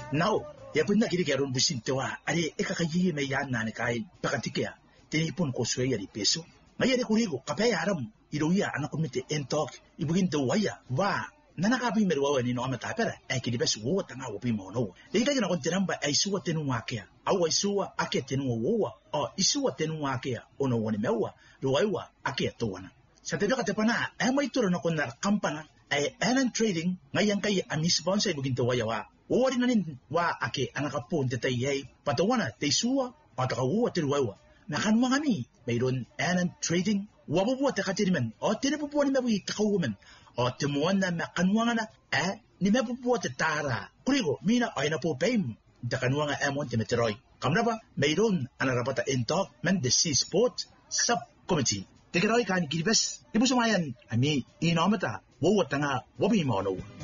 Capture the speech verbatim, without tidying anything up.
Now, ya pun nak kira kira ron busin tewa, ari eka kayi me yan na ne kai pakatikya, tini pun ko suya di peso. Ngaya de kurigo, kapaya aram, iroya anak kumite entok, ibugin tewaya, wa, nanakapi merwa ni no amata pera, ai kiri besu wo tanga wo pi mono. De ika jana kon teramba ai suwa tenu wakea, au ai suwa ake tenu wo, o isuwa tenu wakea, ono woni mewa, ruaiwa ake towana. Sa tebeka tepana, ai mai toro na kon nar kampana, ai anan trading, ngayan kay ami sponsor ibugin tewaya wa. Ori nanin wa ake anakapon te yay patawana te suwa ataka wa te ruwa na kanwa ngami mayroon anan trading wa bubuwa te katiriman o te bubuwa ni mawi takawuman o te muwana na kanwa na eh ni mabubuwa te tara kurigo mina ay na po paim da kanwa nga amon te meteroy kamraba mayroon anarapata entok man the sea sport sub committee te kiroy kan kiribes ibu sumayan ami inomata wa tanga wa bi mono